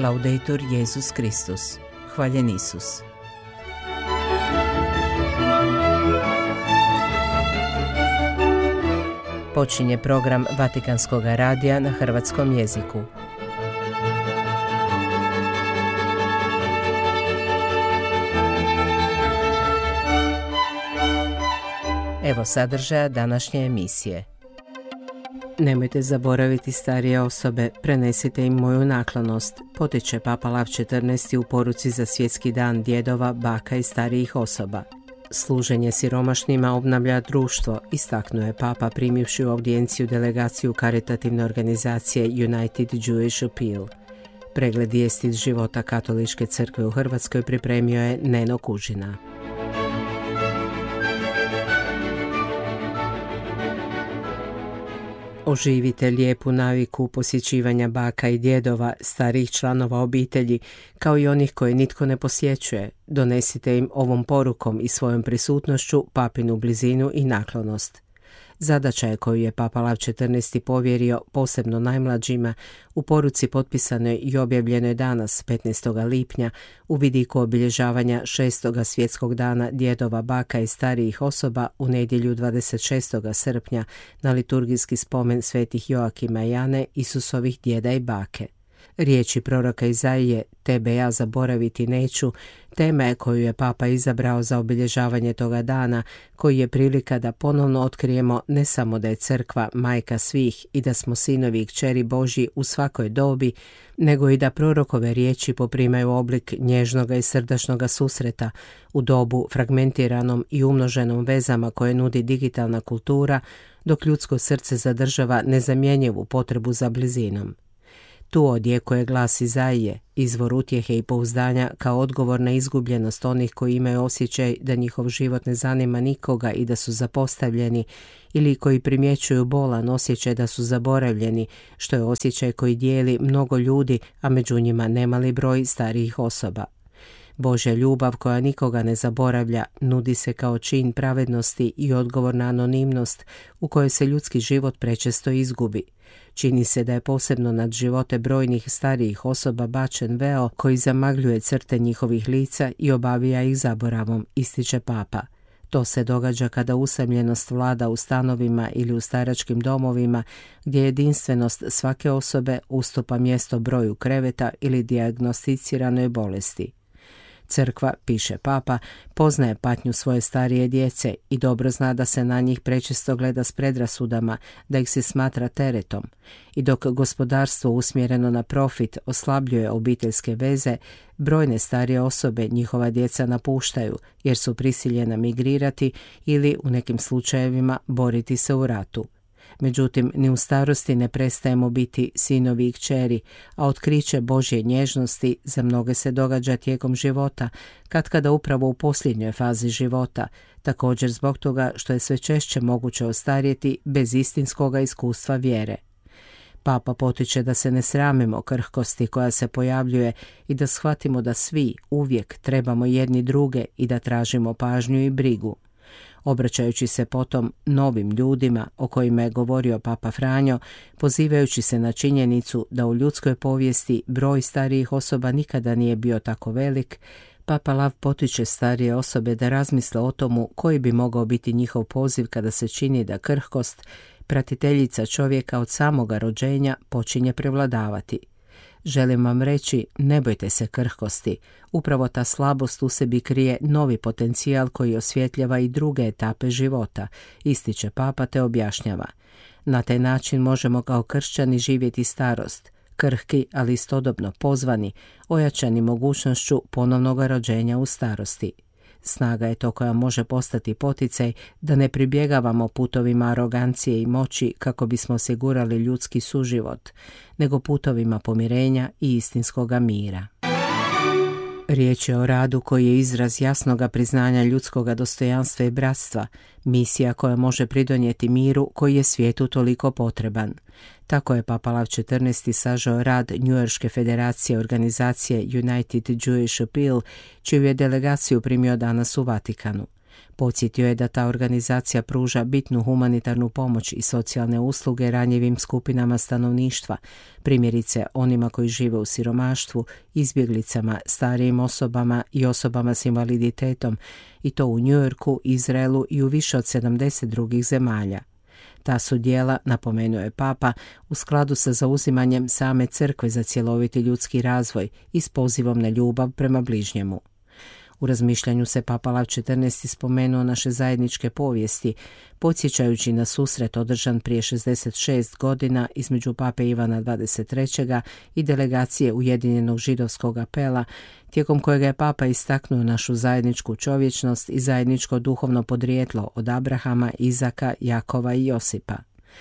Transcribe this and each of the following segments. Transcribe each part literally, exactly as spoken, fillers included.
Laudetur Jesus Kristus. Hvaljen Isus. Počinje program Vatikanskog radija na hrvatskom jeziku. Evo sadržaja današnje emisije. Nemojte zaboraviti starije osobe, prenesite im moju naklonost, potiče Papa Lav četrnaesti u poruci za svjetski dan djedova, baka i starijih osoba. Služenje siromašnima obnavlja društvo, istaknuo je Papa primivši u audijenciju delegaciju karitativne organizacije United Jewish Appeal. Pregled vijesti iz života Katoličke crkve u Hrvatskoj pripremio je Neno Kužina. Oživite lijepu naviku posjećivanja baka i djedova, starijih članova obitelji, kao i onih koje nitko ne posjećuje. Donesite im ovom porukom i svojom prisutnošću papinu blizinu i naklonost. Zadaća je koju je Papa Lav četrnaesti povjerio posebno najmlađima u poruci potpisanoj i objavljenoj danas, petnaestog lipnja, u vidiku obilježavanja šestog svjetskog dana djedova, baka i starijih osoba u nedjelju dvadeset šestog srpnja na liturgijski spomen svetih Joakima i Ane, Isusovih djeda i bake. Riječi proroka Izaije, tebe ja zaboraviti neću, tema je koju je Papa izabrao za obilježavanje toga dana, koji je prilika da ponovno otkrijemo ne samo da je crkva majka svih i da smo sinovi i kćeri Božji u svakoj dobi, nego i da prorokove riječi poprimaju oblik nježnoga i srdačnoga susreta u dobu fragmentiranom i umnoženom vezama koje nudi digitalna kultura, dok ljudsko srce zadržava nezamjenjivu potrebu za blizinom. Tu odjekuje glas Izaije, izvor utjehe i pouzdanja kao odgovor na izgubljenost onih koji imaju osjećaj da njihov život ne zanima nikoga i da su zapostavljeni, ili koji primjećuju bolan osjećaj da su zaboravljeni, što je osjećaj koji dijeli mnogo ljudi, a među njima nemali broj starijih osoba. Božja ljubav koja nikoga ne zaboravlja nudi se kao čin pravednosti i odgovor na anonimnost u kojoj se ljudski život prečesto izgubi. Čini se da je posebno nad živote brojnih starijih osoba bačen veo koji zamagljuje crte njihovih lica i obavija ih zaboravom, ističe Papa. To se događa kada usamljenost vlada u stanovima ili u staračkim domovima, gdje jedinstvenost svake osobe ustupa mjesto broju kreveta ili dijagnosticiranoj bolesti. Crkva, piše Papa, poznaje patnju svoje starije djece i dobro zna da se na njih prečesto gleda s predrasudama, da ih se smatra teretom. I dok gospodarstvo usmjereno na profit oslabljuje obiteljske veze, brojne starije osobe njihova djeca napuštaju jer su prisiljena migrirati ili u nekim slučajevima boriti se u ratu. Međutim, ni u starosti ne prestajemo biti sinovi i kćeri, a otkriće Božje nježnosti za mnoge se događa tijekom života, katkada upravo u posljednjoj fazi života, također zbog toga što je sve češće moguće ostarjeti bez istinskoga iskustva vjere. Papa potiče da se ne sramimo krhkosti koja se pojavljuje i da shvatimo da svi uvijek trebamo jedni druge i da tražimo pažnju i brigu. Obraćajući se potom novim ljudima o kojima je govorio Papa Franjo, pozivajući se na činjenicu da u ljudskoj povijesti broj starijih osoba nikada nije bio tako velik, Papa Lav potiče starije osobe da razmisle o tomu koji bi mogao biti njihov poziv kada se čini da krhkost, pratiteljica čovjeka od samoga rođenja, počinje prevladavati. Želim vam reći, ne bojte se krhkosti. Upravo ta slabost u sebi krije novi potencijal koji osvjetljava i druge etape života, ističe Papa te objašnjava. Na taj način možemo kao kršćani živjeti starost, krhki, ali istodobno pozvani, ojačani mogućnošću ponovnog rođenja u starosti. Snaga je to koja može postati poticaj da ne pribjegavamo putovima arogancije i moći kako bismo osigurali ljudski suživot, nego putovima pomirenja i istinskoga mira. Riječ je o radu koji je izraz jasnoga priznanja ljudskoga dostojanstva i bratstva, misija koja može pridonijeti miru koji je svijetu toliko potreban. Tako je Papa Lav četrnaesti sažao rad Njujorške federacije organizacije United Jewish Appeal, čiju je delegaciju primio danas u Vatikanu. Podsjetio je da ta organizacija pruža bitnu humanitarnu pomoć i socijalne usluge ranjivim skupinama stanovništva, primjerice onima koji žive u siromaštvu, izbjeglicama, starijim osobama i osobama s invaliditetom, i to u New Yorku, Izraelu i u više od sedamdeset drugih zemalja. Ta su djela, napomenuo je Papa, u skladu sa zauzimanjem same crkve za cjeloviti ljudski razvoj i s pozivom na ljubav prema bližnjemu. U razmišljanju se Papa Lav četrnaesti spomenuo naše zajedničke povijesti, podsjećajući na susret održan prije šezdeset šest godina između Pape Ivana dvadeset trećeg i delegacije Ujedinjenog židovskog apela, tijekom kojega je Papa istaknuo našu zajedničku čovječnost i zajedničko duhovno podrijetlo od Abrahama, Izaka, Jakova i Josipa.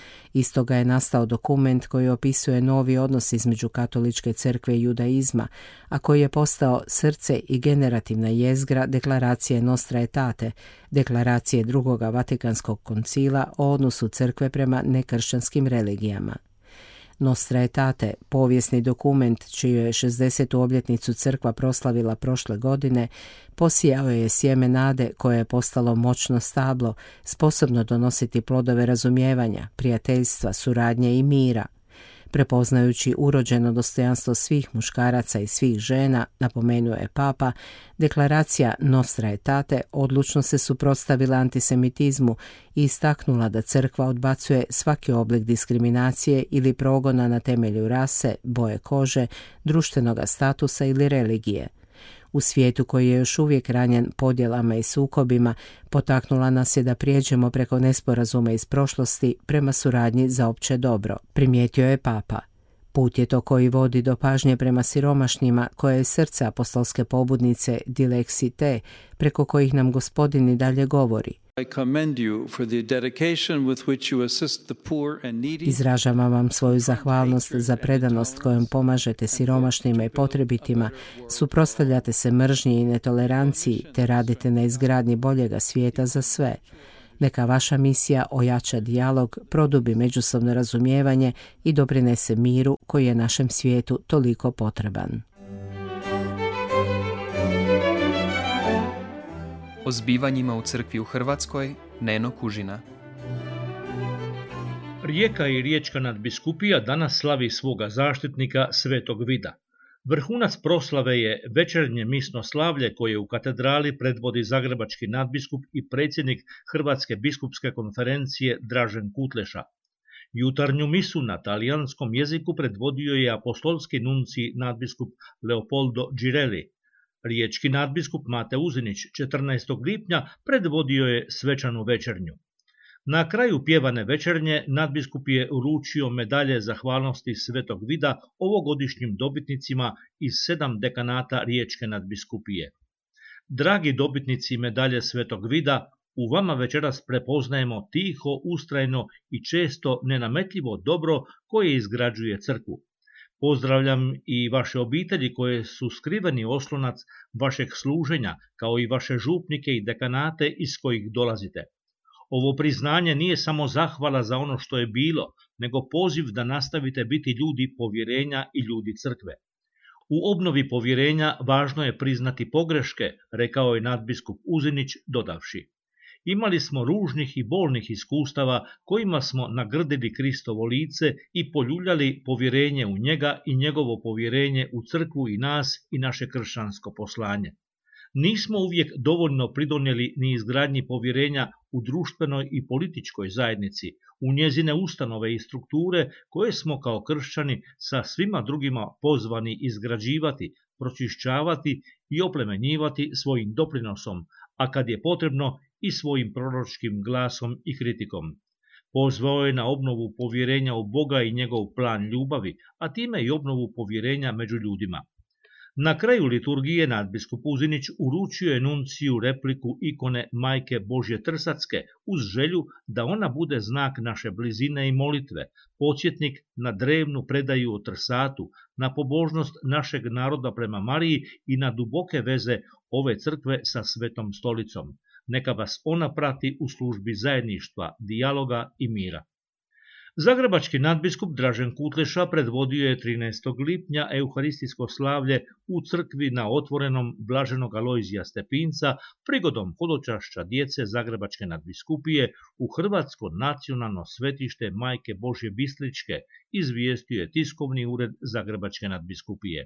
Iz toga je nastao dokument koji opisuje novi odnos između katoličke crkve i judaizma, a koji je postao srce i generativna jezgra deklaracije Nostra Aetate, deklaracije drugoga Vatikanskog koncila o odnosu crkve prema nekršćanskim religijama. Nostra Aetate, povijesni dokument čiju je šezdesetu obljetnicu crkva proslavila prošle godine, posijao je sjeme nade koje je postalo moćno stablo, sposobno donositi plodove razumijevanja, prijateljstva, suradnje i mira. Prepoznajući urođeno dostojanstvo svih muškaraca i svih žena, napomenuo je Papa, deklaracija Nostra Aetate odlučno se suprotstavila antisemitizmu i istaknula da crkva odbacuje svaki oblik diskriminacije ili progona na temelju rase, boje kože, društvenog statusa ili religije. U svijetu koji je još uvijek ranjen podjelama i sukobima, potaknula nas je da prijeđemo preko nesporazuma iz prošlosti prema suradnji za opće dobro, primijetio je Papa. Put je to koji vodi do pažnje prema siromašnjima, koje je srce apostolske pobudnice Dilexi Te, preko kojih nam Gospodin i dalje govori. Izražavam vam svoju zahvalnost za predanost kojom pomažete siromašnima i potrebitima, suprotstavljate se mržnji i netoleranciji te radite na izgradnji boljega svijeta za sve. Neka vaša misija ojača dijalog, produbi međusobno razumijevanje i doprinese miru koji je našem svijetu toliko potreban. O zbivanjima u crkvi u Hrvatskoj, Neno Kužina. Rijeka i riječka nadbiskupija danas slavi svoga zaštitnika Svetog Vida. Vrhunac proslave je večernje misno slavlje koje u katedrali predvodi zagrebački nadbiskup i predsjednik Hrvatske biskupske konferencije Dražen Kutleša. Jutarnju misu na talijanskom jeziku predvodio je apostolski nuncij nadbiskup Leopoldo Girelli. Riječki nadbiskup Mate Uzinić četrnaestog lipnja predvodio je svečanu večernju. Na kraju pjevane večernje nadbiskup je uručio medalje zahvalnosti Svetog Vida ovogodišnjim dobitnicima iz sedam dekanata Riječke nadbiskupije. Dragi dobitnici medalje Svetog Vida, u vama večeras prepoznajemo tiho, ustrajno i često nenametljivo dobro koje izgrađuje crkvu. Pozdravljam i vaše obitelji koje su skriveni oslonac vašeg služenja, kao i vaše župnike i dekanate iz kojih dolazite. Ovo priznanje nije samo zahvala za ono što je bilo, nego poziv da nastavite biti ljudi povjerenja i ljudi crkve. U obnovi povjerenja važno je priznati pogreške, rekao je nadbiskup Uzinić dodavši. Imali smo ružnih i bolnih iskustava kojima smo nagrdili Kristovo lice i poljuljali povjerenje u njega i njegovo povjerenje u crkvu i nas i naše kršćansko poslanje. Nismo uvijek dovoljno pridonijeli ni izgradnji povjerenja u društvenoj i političkoj zajednici, u njezine ustanove i strukture koje smo kao kršćani sa svima drugima pozvani izgrađivati, pročišćavati i oplemenjivati svojim doprinosom, a kad je potrebno i svojim proročkim glasom i kritikom. Pozvao je na obnovu povjerenja u Boga i njegov plan ljubavi, a time i obnovu povjerenja među ljudima. Na kraju liturgije nadbiskup Uzinić uručio je nunciju repliku ikone Majke Božje Trsatske uz želju da ona bude znak naše blizine i molitve, podsjetnik na drevnu predaju o Trsatu, na pobožnost našeg naroda prema Mariji i na duboke veze ove crkve sa Svetom stolicom. Neka vas ona prati u službi zajedništva, dijaloga i mira. Zagrebački nadbiskup Dražen Kutleša predvodio je trinaestog lipnja euharistijsko slavlje u crkvi na otvorenom blaženog Alojzija Stepinca prigodom hodočašća djece Zagrebačke nadbiskupije u Hrvatsko nacionalno svetište Majke Božje Bistričke, izvijestio je tiskovni ured Zagrebačke nadbiskupije.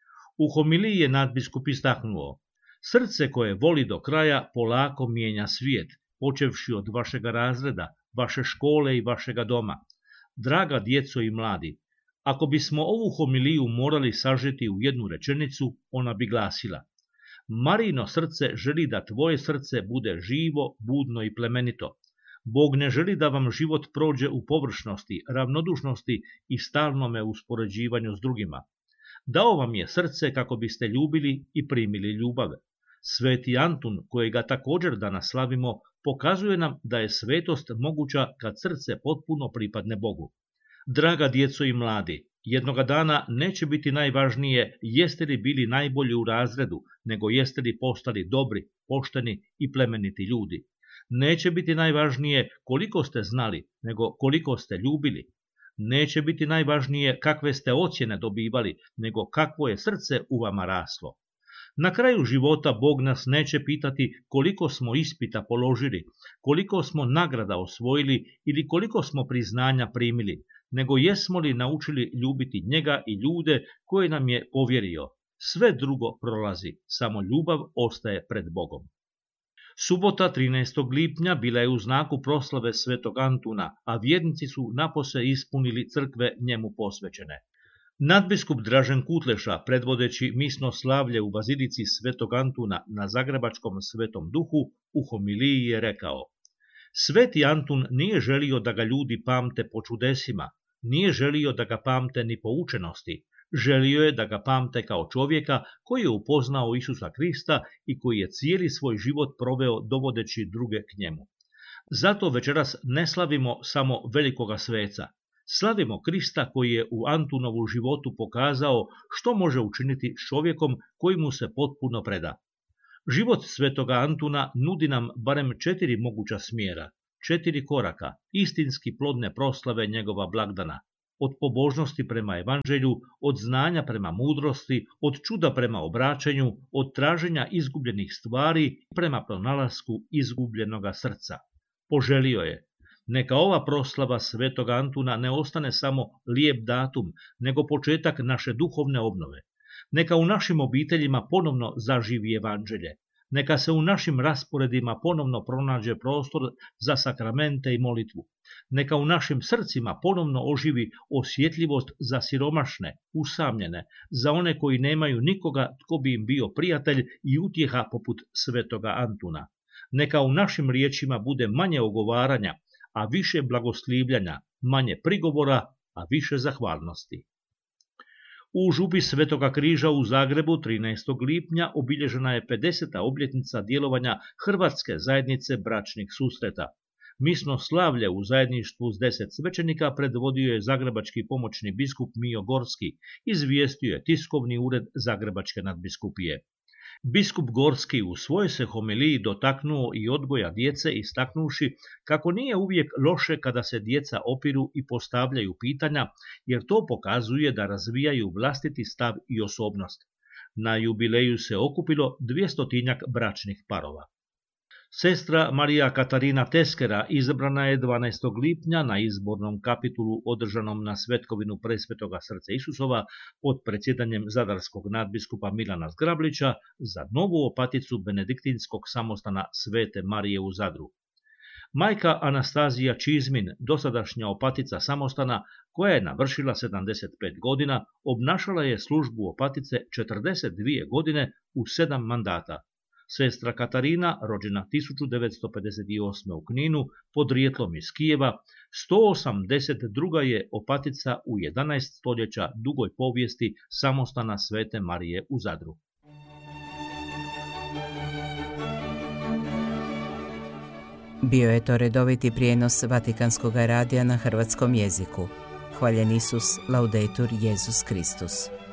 U homiliji je nadbiskup istaknuo: srce koje voli do kraja polako mijenja svijet, počevši od vašega razreda, vaše škole i vašega doma. Draga djeco i mladi, ako bismo ovu homiliju morali sažeti u jednu rečenicu, ona bi glasila: Marijino srce želi da tvoje srce bude živo, budno i plemenito. Bog ne želi da vam život prođe u površnosti, ravnodušnosti i stalnome uspoređivanju s drugima. Dao vam je srce kako biste ljubili i primili ljubav. Sveti Antun, kojega također danas slavimo, pokazuje nam da je svetost moguća kad srce potpuno pripadne Bogu. Draga djeco i mladi, jednoga dana neće biti najvažnije jeste li bili najbolji u razredu, nego jeste li postali dobri, pošteni i plemeniti ljudi. Neće biti najvažnije koliko ste znali, nego koliko ste ljubili. Neće biti najvažnije kakve ste ocjene dobivali, nego kakvo je srce u vama raslo. Na kraju života Bog nas neće pitati koliko smo ispita položili, koliko smo nagrada osvojili ili koliko smo priznanja primili, nego jesmo li naučili ljubiti njega i ljude koje nam je povjerio. Sve drugo prolazi, samo ljubav ostaje pred Bogom. Subota trinaestog lipnja bila je u znaku proslave svetog Antuna, a vjernici su napose ispunili crkve njemu posvećene. Nadbiskup Dražen Kutleša, predvodeći misno slavlje u bazilici svetog Antuna na Zagrebačkom Svetom Duhu, u homiliji je rekao: Sveti Antun nije želio da ga ljudi pamte po čudesima, nije želio da ga pamte ni po učenosti, želio je da ga pamte kao čovjeka koji je upoznao Isusa Krista i koji je cijeli svoj život proveo dovodeći druge k njemu. Zato večeras ne slavimo samo velikoga sveca, slavimo Krista koji je u Antunovu životu pokazao što može učiniti s čovjekom koji mu se potpuno preda. Život svetoga Antuna nudi nam barem četiri moguća smjera, četiri koraka, istinski plodne proslave njegova blagdana. Od pobožnosti prema evanđelju, od znanja prema mudrosti, od čuda prema obraćanju, od traženja izgubljenih stvari prema pronalasku izgubljenoga srca. Poželio je: neka ova proslava svetoga Antuna ne ostane samo lijep datum, nego početak naše duhovne obnove. Neka u našim obiteljima ponovno zaživi evanđelje. Neka se u našim rasporedima ponovno pronađe prostor za sakramente i molitvu. Neka u našim srcima ponovno oživi osjetljivost za siromašne, usamljene, za one koji nemaju nikoga tko bi im bio prijatelj i utjeha poput svetoga Antuna. Neka u našim riječima bude manje ogovaranja, a više blagoslivljanja, manje prigovora, a više zahvalnosti. U župi Svetoga križa u Zagrebu trinaestog lipnja obilježena je pedeseta obljetnica djelovanja Hrvatske zajednice bračnih susreta. Misno slavlje u zajedništvu s deset svećenika predvodio je zagrebački pomoćni biskup Mijo Gorski, izvijestio je tiskovni ured Zagrebačke nadbiskupije. Biskup Gorski u svojoj se homiliji dotaknuo i odgoja djece, istaknuvši kako nije uvijek loše kada se djeca opiru i postavljaju pitanja, jer to pokazuje da razvijaju vlastiti stav i osobnost. Na jubileju se okupilo dvjestotinjak bračnih parova. Sestra Marija Katarina Teskera izabrana je dvanaestog lipnja na izbornom kapitulu održanom na Svetkovinu Presvetoga Srca Isusova pod predsjedanjem zadarskog nadbiskupa Milana Zgrablića za novu opaticu benediktinskog samostana Svete Marije u Zadru. Majka Anastazija Čizmin, dosadašnja opatica samostana, koja je navršila sedamdeset pet godina, obnašala je službu opatice četrdeset dvije godine u sedam mandata. Sestra Katarina, rođena tisuću devetsto pedeset osme. u Kninu, podrijetlom iz Kijeva, sto osamdeset druga je opatica u jedanaest stoljeća dugoj povijesti samostana Svete Marije u Zadru. Bio je to redoviti prijenos Vatikanskog radija na hrvatskom jeziku. Hvaljen Isus, laudetur Jesus Kristus.